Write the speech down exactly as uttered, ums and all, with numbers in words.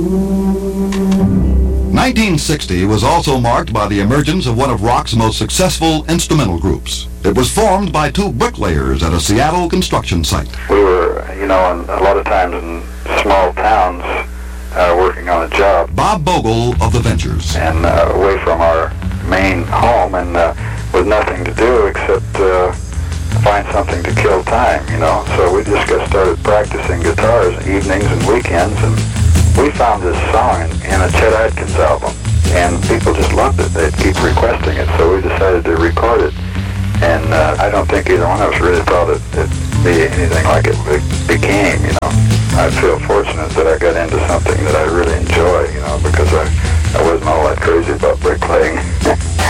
nineteen sixty was also marked by the emergence of one of rock's most successful instrumental groups. It was formed by two bricklayers at a Seattle construction site. We were, you know, in, a lot of times in small towns uh, working on a job. Bob Bogle of the Ventures. And uh, away from our main home and uh, with nothing to do except uh, find something to kill time, you know. So we just got started practicing guitars evenings and weekends, and we found this song in, in a Chet Atkins album, and people just loved it. They'd keep requesting it, so we decided to record it. And uh, I don't think either one of us really thought it, it'd be anything like it became, you know. I feel fortunate that I got into something that I really enjoy, you know, because I, I wasn't all that crazy about bricklaying.